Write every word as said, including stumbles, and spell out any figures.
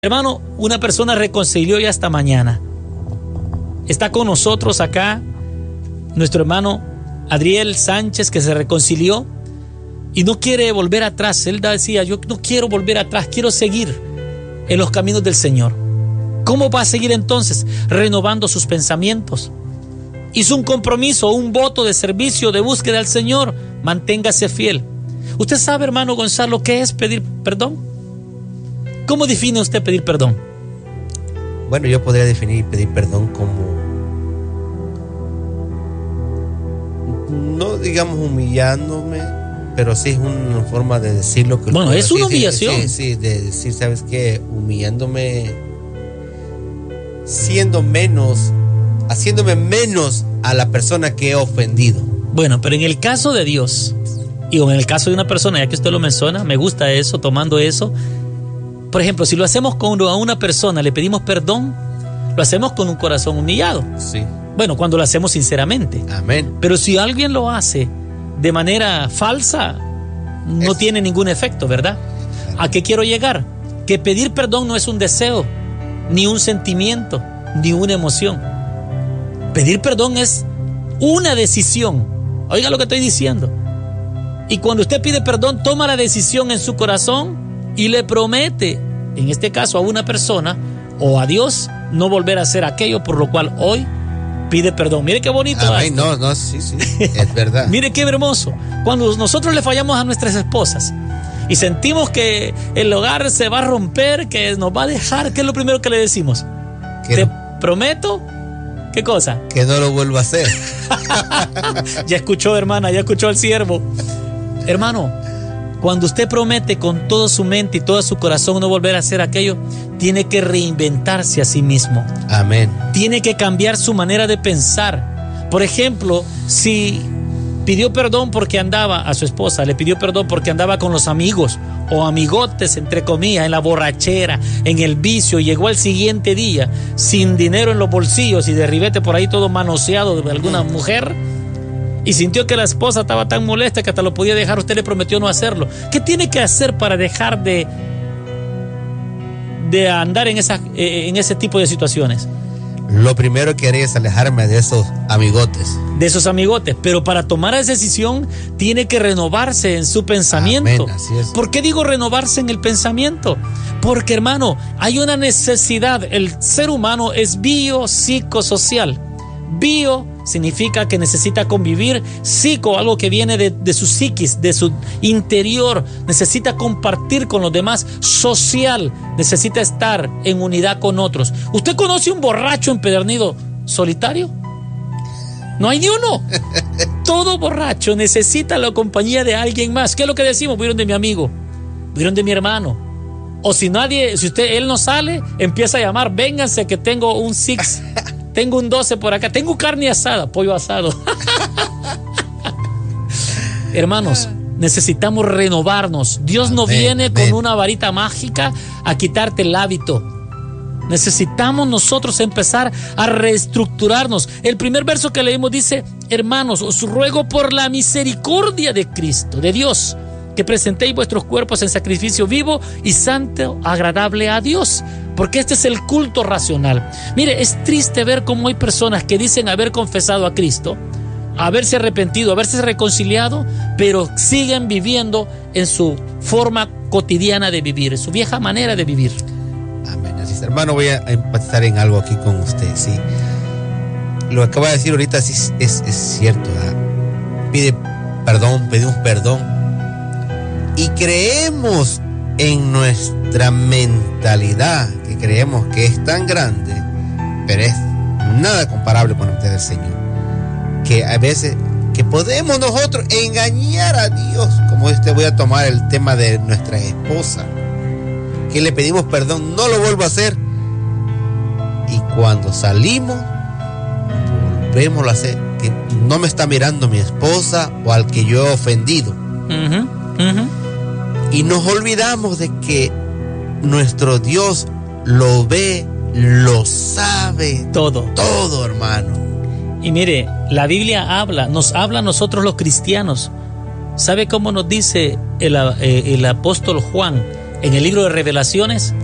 Hermano, una persona reconcilió ya esta mañana. Está con nosotros acá nuestro hermano Adriel Sánchez, que se reconcilió y no quiere volver atrás. Él decía, yo no quiero volver atrás, quiero seguir en los caminos del Señor. ¿Cómo va a seguir entonces? Renovando sus pensamientos. Hizo un compromiso, un voto de servicio, de búsqueda al Señor. Manténgase fiel. ¿Usted sabe, hermano Gonzalo, qué es pedir perdón? ¿Cómo define usted pedir perdón? Bueno, yo podría definir pedir perdón como, no digamos humillándome, pero sí es una forma de decirlo. Que bueno, es decir, una humillación. Sí, sí, de decir, ¿sabes qué? Humillándome, siendo menos, haciéndome menos a la persona que he ofendido. Bueno, pero en el caso de Dios, y en el caso de una persona, ya que usted lo menciona, me gusta eso, tomando eso. Por ejemplo, si lo hacemos con a una persona, le pedimos perdón, lo hacemos con un corazón humillado. Sí. Bueno, cuando lo hacemos sinceramente. Amén. Pero si alguien lo hace de manera falsa, no es... tiene ningún efecto, ¿verdad? ¿A qué quiero llegar? Que pedir perdón no es un deseo, ni un sentimiento, ni una emoción. Pedir perdón es una decisión. Oiga lo que estoy diciendo. Y cuando usted pide perdón, toma la decisión en su corazón y le promete, en este caso a una persona o a Dios, no volver a hacer aquello por lo cual hoy pide perdón. Mire qué bonito. Ay, no, no, sí, sí, es verdad. Mire qué hermoso. Cuando nosotros le fallamos a nuestras esposas y sentimos que el hogar se va a romper, que nos va a dejar, ¿qué es lo primero que le decimos? Te prometo, ¿qué cosa? Que no lo vuelva a hacer. Ya escuchó, hermana, ya escuchó al siervo. Hermano, cuando usted promete con toda su mente y todo su corazón no volver a hacer aquello, tiene que reinventarse a sí mismo. Amén. Tiene que cambiar su manera de pensar. Por ejemplo, si pidió perdón porque andaba a su esposa, le pidió perdón porque andaba con los amigos o amigotes, entre comillas, en la borrachera, en el vicio, y llegó al siguiente día sin dinero en los bolsillos y de ribete por ahí todo manoseado de alguna mujer, y sintió que la esposa estaba tan molesta que hasta lo podía dejar, usted le prometió no hacerlo. ¿Qué tiene que hacer para dejar de, de andar en, esa, en ese tipo de situaciones? Lo primero que haría es alejarme de esos amigotes. De esos amigotes. Pero para tomar esa decisión tiene que renovarse en su pensamiento. Amén, así es. ¿Por qué digo renovarse en el pensamiento? Porque, hermano, hay una necesidad. El ser humano es biopsicosocial. Bio significa que necesita convivir, psico, algo que viene de, de su psiquis, de su interior, necesita compartir con los demás, social, necesita estar en unidad con otros. ¿Usted conoce un borracho empedernido solitario? No hay ni uno. Todo borracho necesita la compañía de alguien más. ¿Qué es lo que decimos? Vieron de mi amigo, vieron de mi hermano. O si nadie, si usted, él no sale, empieza a llamar, vénganse que tengo un six. Tengo un doce por acá, tengo carne asada, pollo asado. Hermanos, necesitamos renovarnos. Dios no amén, viene amén. Con una varita mágica a quitarte el hábito. Necesitamos nosotros empezar a reestructurarnos. El primer verso que leímos dice: hermanos, os ruego por la misericordia de Cristo, de Dios, que presentéis vuestros cuerpos en sacrificio vivo y santo, agradable a Dios, porque este es el culto racional. Mire, es triste ver cómo hay personas que dicen haber confesado a Cristo, haberse arrepentido, haberse reconciliado, pero siguen viviendo en su forma cotidiana de vivir, en su vieja manera de vivir. Amén. Así es, hermano, voy a empatizar en algo aquí con usted. Sí, lo que acaba de decir ahorita sí es, es, es cierto, ¿verdad? Pide perdón, pedimos perdón y creemos en nuestra mentalidad, que creemos que es tan grande, pero es nada comparable con la mente del Señor, que a veces que podemos nosotros engañar a Dios, como este voy a tomar el tema de nuestra esposa, que le pedimos perdón, no lo vuelvo a hacer, y cuando salimos volvemos a hacer, que no me está mirando mi esposa o al que yo he ofendido. Uh-huh, uh-huh. Y nos olvidamos de que nuestro Dios lo ve, lo sabe. Todo. Todo, hermano. Y mire, la Biblia habla, nos habla a nosotros los cristianos. ¿Sabe cómo nos dice el, el apóstol Juan en el libro de Revelaciones?